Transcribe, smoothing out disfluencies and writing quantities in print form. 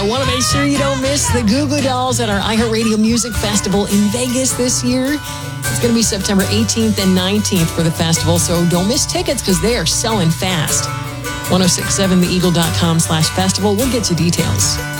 Want to make sure you don't miss the Goo Goo Dolls at our iHeartRadio Music Festival in Vegas this year. It's going to be September 18th and 19th for the festival, so don't miss tickets because they are selling fast. 1067theeagle.com/festival. We'll get you details.